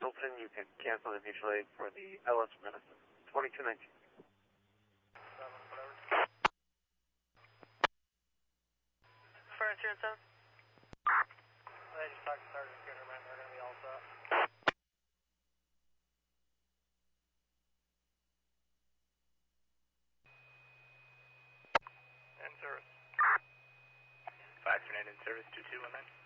Hilton, you can cancel the mutual aid for the LS Medicine. 2219. Fire insurance, sir? I just talked to Sergeant Gunnerman. They're going to be all set. In service. 539 in service, 2219.